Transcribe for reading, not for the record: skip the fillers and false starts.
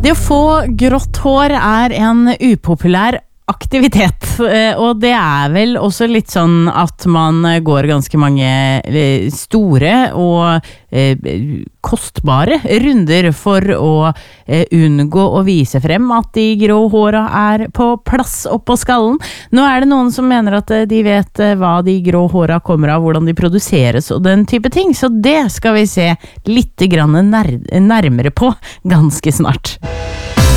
Det å få grått hår en upopulær aktivitet, og det vel også litt sånn at man går ganske mange store og kostbare runder for å unngå å vise frem at de grå håra på plass oppå skallen. Nå det noen som mener at de vet hva de grå håra kommer av, hvordan de produseres og den type ting, så det skal vi se litt grann nærmere på ganske snart.